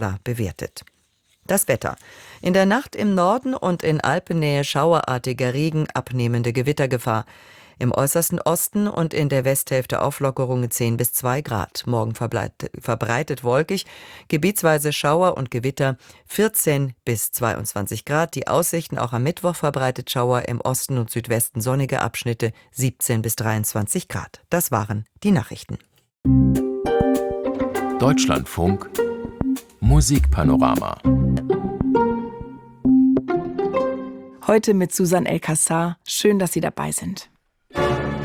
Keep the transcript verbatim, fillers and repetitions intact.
bewertet. Das Wetter. In der Nacht im Norden und in Alpennähe schauerartiger Regen, abnehmende Gewittergefahr. Im äußersten Osten und in der Westhälfte Auflockerungen zehn bis zwei Grad. Morgen verbreitet, verbreitet wolkig, gebietsweise Schauer und Gewitter vierzehn bis zweiundzwanzig Grad. Die Aussichten auch am Mittwoch verbreitet Schauer, im Osten und Südwesten sonnige Abschnitte siebzehn bis dreiundzwanzig Grad. Das waren die Nachrichten. Deutschlandfunk Musikpanorama. Heute mit Susan El-Kassar. Schön, dass Sie dabei sind.